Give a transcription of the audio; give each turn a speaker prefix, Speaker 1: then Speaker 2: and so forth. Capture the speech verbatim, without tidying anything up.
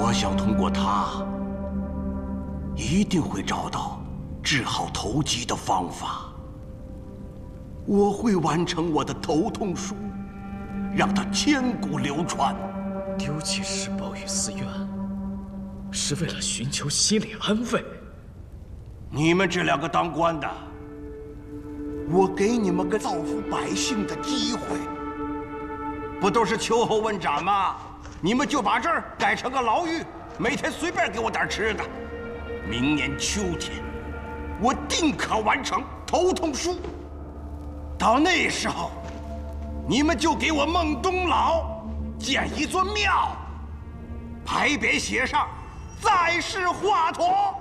Speaker 1: 我想通过它，一定会找到治好头疾的方法。我会完成我的头痛书，让它千古流传。
Speaker 2: 丢弃石宝与寺院，是为了寻求心理安慰。
Speaker 1: 你们这两个当官的，我给你们个造福百姓的机会，不都是秋后问斩吗？你们就把这儿改成个牢狱，每天随便给我点吃的。明年秋天，我定可完成头痛书。到那时候，你们就给我孟东老建一座庙，牌匾写上“在世华佗”。